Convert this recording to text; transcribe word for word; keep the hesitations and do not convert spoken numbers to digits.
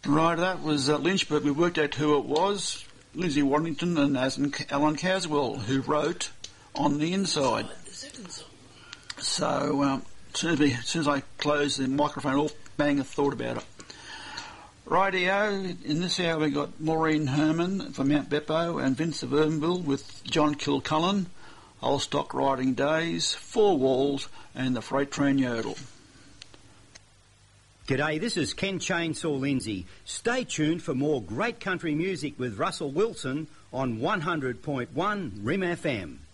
Right, that was uh, Lynch, but we worked out who it was. Lindsay Waddington and Alan Caswell, who wrote On the Inside. So, um, as, soon as, we, as soon as I closed the microphone off, bang, I thought about it. Rightio, in this hour we got Maureen Herman from Mount Beppo and Vince of Ernville with John Kilcullen, Old Stock Riding Days, Four Walls and the Freight Train Yodel. G'day, this is Ken Chainsaw Lindsay. Stay tuned for more great country music with Russell Wilson on one hundred point one R I M F M.